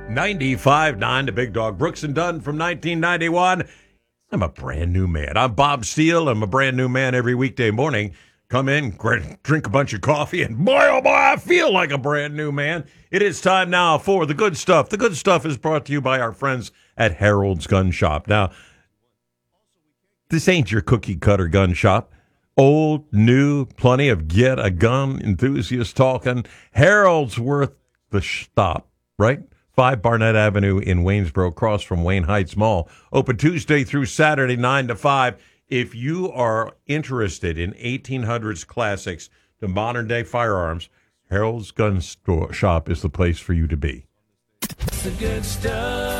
95.9 The Big Dog. Brooks and Dunn from 1991. I'm a brand new man. I'm Bob Steele. I'm a brand new man every weekday morning. Come in, drink a bunch of coffee, and boy, oh boy, I feel like a brand new man. It is time now for The Good Stuff. The Good Stuff is brought to you by our friends at Harold's Gun Shop. Now, this ain't your cookie-cutter gun shop. Old, new, plenty of get-a-gun enthusiasts talking. Harold's worth the stop, right? 5 Barnett Avenue in Waynesboro, across from Wayne Heights Mall. Open Tuesday through Saturday, 9 to 5. If you are interested in 1800s classics to modern-day firearms, Harold's Gun Shop is the place for you to be. The good stuff.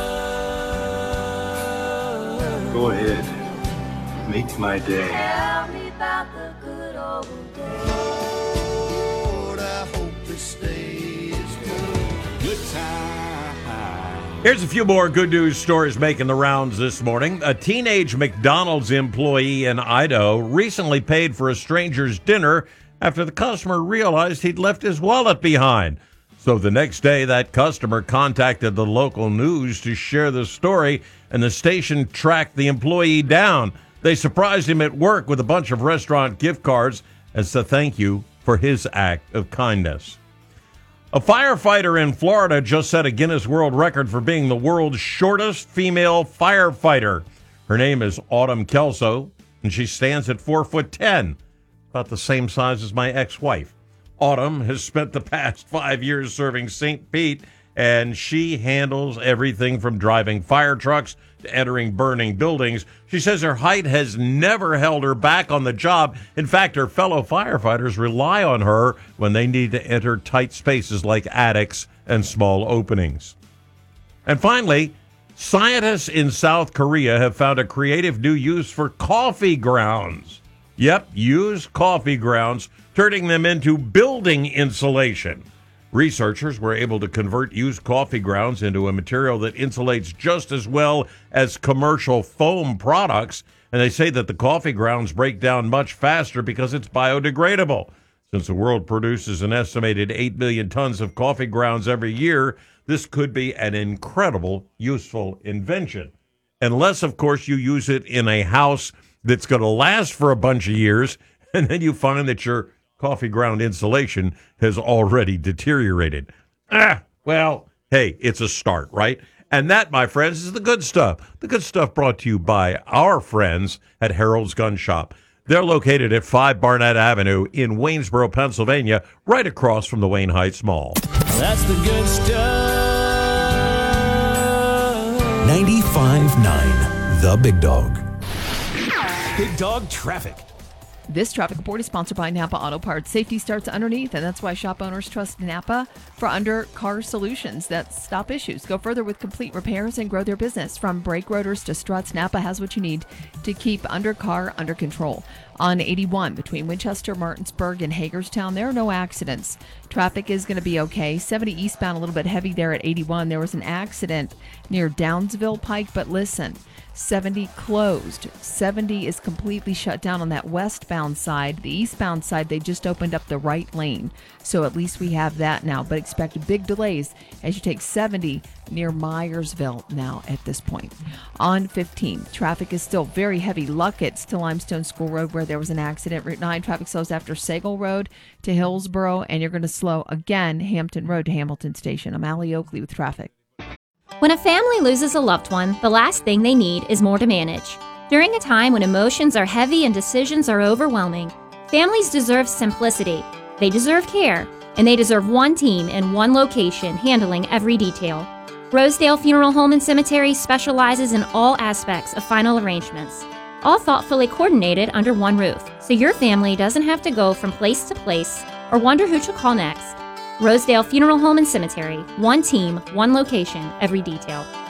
Go ahead. Make my day. Tell me about the good old days. Lord, I hope this stays good. Good time. Here's a few more good news stories making the rounds this morning. A teenage McDonald's employee in Idaho recently paid for a stranger's dinner after the customer realized he'd left his wallet behind. So the next day, that customer contacted the local news to share the story, and the station tracked the employee down. They surprised him at work with a bunch of restaurant gift cards as a thank you for his act of kindness. A firefighter in Florida just set a Guinness World Record for being the world's shortest female firefighter. Her name is Autumn Kelso, and she stands at 4'10", about the same size as my ex-wife. Autumn has spent the past 5 years serving St. Pete, and she handles everything from driving fire trucks to entering burning buildings. She says her height has never held her back on the job. In fact, her fellow firefighters rely on her when they need to enter tight spaces like attics and small openings. And finally, scientists in South Korea have found a creative new use for coffee grounds. Yep, used coffee grounds, turning them into building insulation. Researchers were able to convert used coffee grounds into a material that insulates just as well as commercial foam products, and they say that the coffee grounds break down much faster because it's biodegradable. Since the world produces an estimated 8 million tons of coffee grounds every year, this could be an incredible, useful invention. Unless, of course, you use it in a house that's going to last for a bunch of years, and then you find that your coffee ground insulation has already deteriorated. Well, hey, it's a start, right? And that, my friends, is the good stuff. The good stuff brought to you by our friends at Harold's Gun Shop. They're located at 5 Barnett Avenue in Waynesboro, Pennsylvania, right across from the Wayne Heights Mall. That's the good stuff. 95.9 The Big Dog. Big Dog Traffic. This traffic report is sponsored by Napa Auto Parts. Safety starts underneath, and that's why shop owners trust Napa for under-car solutions that stop issues. Go further with complete repairs and grow their business. From brake rotors to struts, Napa has what you need to keep under-car under control. On 81 between Winchester, Martinsburg, and Hagerstown, there are no accidents. Traffic is going to be okay. 70 eastbound, a little bit heavy there at 81. There was an accident near Downsville Pike, but listen, 70 closed. 70 is completely shut down on that westbound side. The eastbound side, they just opened up the right lane. So at least we have that now. But expect big delays as you take 70 near Myersville now at this point. On 15, traffic is still very heavy. Luckett's to Limestone School Road where there was an accident. Route 9 traffic slows after Sagal Road to Hillsboro. And you're going to slow again Hampton Road to Hamilton Station. I'm Allie Oakley with traffic. When a family loses a loved one, the last thing they need is more to manage. During a time when emotions are heavy and decisions are overwhelming, families deserve simplicity, they deserve care, and they deserve one team in one location handling every detail. Rosedale Funeral Home and Cemetery specializes in all aspects of final arrangements, all thoughtfully coordinated under one roof, so your family doesn't have to go from place to place or wonder who to call next. Rosedale Funeral Home and Cemetery. One team, one location, every detail.